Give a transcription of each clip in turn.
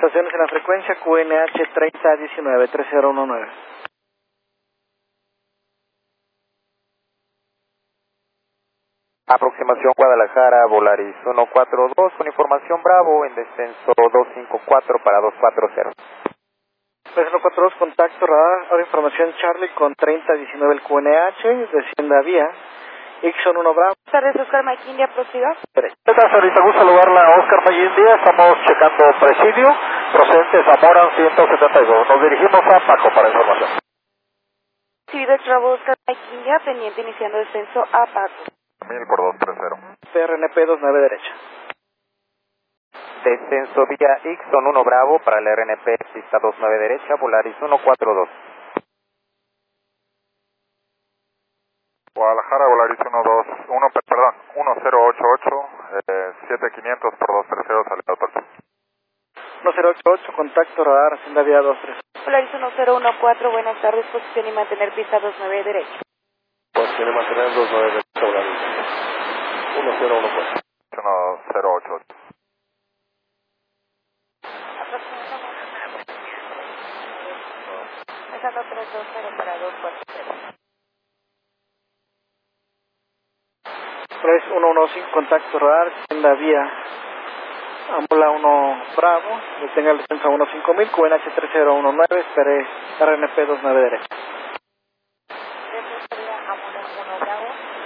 estaciones en la frecuencia QNH 3019-3019. Aproximación Guadalajara, Volaris 142, con información Bravo en descenso 254 para 240. 142, contacto radar, ahora información Charlie con 3019 el QNH, descienda vía, Ixon 1 Bravo. Buenas tardes, Oscar Mike India, prosiga. ¿Qué tal, señorita? Gusto saludarla, Oscar Mike India, estamos checando presidio, procedente Zamora 172, nos dirigimos a Paco para información. Recibido Bravo, Oscar Mike India, pendiente iniciando descenso a Paco. 1000 por 230. PRNP 29 derecha. Descenso vía Ixon 1 Bravo para el RNP, pista 29 derecha, Volaris 142. Guadalajara, Volaris 1088, 7500 por 230, salida total. 1088, contacto radar, hacienda vía 23. Volaris 1014, buenas tardes, posición y mantener pista 29 derecha. Posición y mantener 29 derecha, Volaris 1014. 1088. Dejando 320 para 240. 3115, contacto radar, hacienda vía Amula 1 Bravo, detenga el descenso a 15000, QNH 3019, espere RNP 29 derecha. Descenso vía Amula 1 Bravo,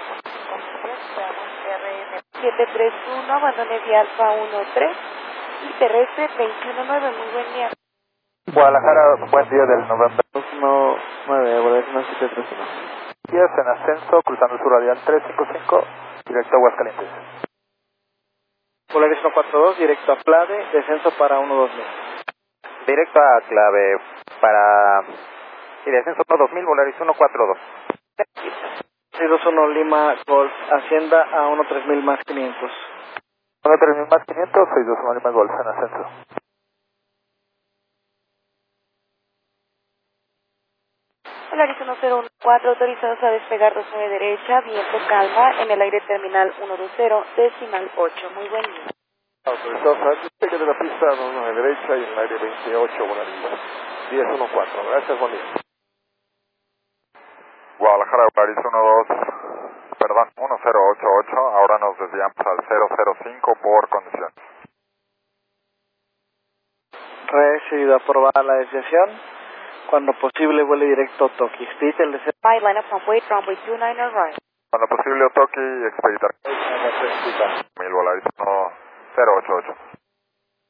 731, abandone vía Alfa 13 y terrestre 219, muy buen día. Guadalajara, buen día del 219, Volaris 1731. 10 en ascenso, cruzando el sur radial 355, directo a Aguascalientes. Volaris 142, directo a Plade, descenso para 12000. Directo a clave para... y descenso para 2000, Volaris 142. 621 Lima Golf, hacienda a 13000 más 500. 13000 más 500, 621 Lima Golf en ascenso. Volaris 1014, autorizados a despegar 29 derecha, viento calma, en el aire terminal 120, decimal 8, muy buen día. Autorizados a despegue de la pista 29 derecha y en el aire 28, Volaris 1014. Gracias, buen día. Guadalajara, Volaris 1088, ahora nos desviamos al 005 por condición. Recibido, aprobada la desviación. Cuando posible, vuele directo a Toki. Expedite el descenso. Right, line up runway 29 right. Cuando posible, Otoki, expeditar. 1000 Volaris 1088.